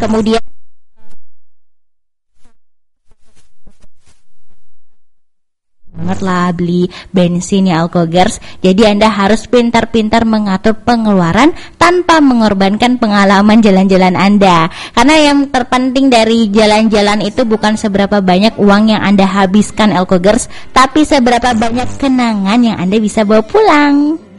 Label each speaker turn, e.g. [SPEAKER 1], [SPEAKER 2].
[SPEAKER 1] Kemudian bangetlah beli bensin ya Alkogers. Jadi Anda harus pintar-pintar mengatur pengeluaran tanpa mengorbankan pengalaman jalan-jalan Anda. Karena yang terpenting dari jalan-jalan itu bukan seberapa banyak uang yang Anda habiskan Alkogers, tapi seberapa banyak kenangan yang Anda bisa bawa pulang.